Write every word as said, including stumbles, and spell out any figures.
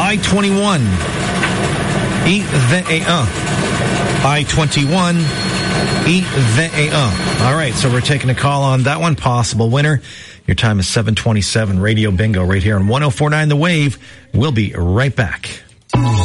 I twenty-one. E V E A. I twenty-one. E V E A. All right, so we're taking a call on that one. Possible winner. Your time is seven twenty-seven. Radio Bingo right here on one oh four point nine The Wave. We'll be right back.